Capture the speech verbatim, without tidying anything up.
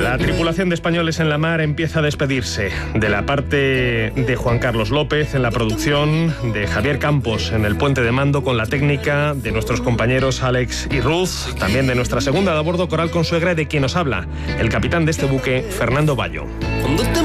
La tripulación de Españoles en la Mar empieza a despedirse. De la parte de Juan Carlos López en la producción, de Javier Campos en el puente de mando con la técnica, de nuestros compañeros Alex y Ruth, también de nuestra segunda de a bordo, Coral Consuegra, y de quien nos habla, el capitán de este buque, Fernando Bayo.